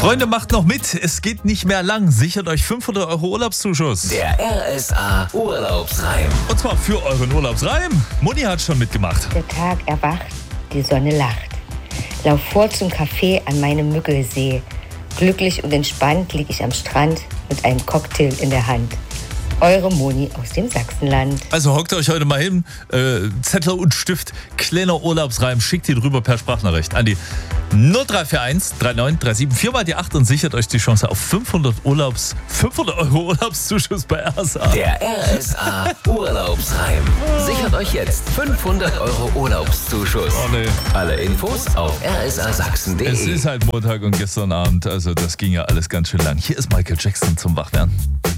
Freunde, macht noch mit. Es geht nicht mehr lang. Sichert euch 500 € Urlaubszuschuss. Der RSA Urlaubsreim. Und zwar für euren Urlaubsreim. Moni hat schon mitgemacht. Der Tag erwacht, die Sonne lacht. Lauf vor zum Café an meinem Müggelsee. Glücklich und entspannt lieg ich am Strand mit einem Cocktail in der Hand. Eure Moni aus dem Sachsenland. Also hockt euch heute mal hin, Zettel und Stift, kleiner Urlaubsreim, schickt ihn rüber per Sprachnachricht an die 0341 3937 4 mal die 8 und sichert euch die Chance auf 500 € Urlaubszuschuss bei RSA. Der RSA Urlaubsreim. Sichert euch jetzt 500 € Urlaubszuschuss. Oh nee. Alle Infos auf rsasachsen.de. Es ist halt Montag und gestern Abend, also das ging ja alles ganz schön lang. Hier ist Michael Jackson zum Wachwerden.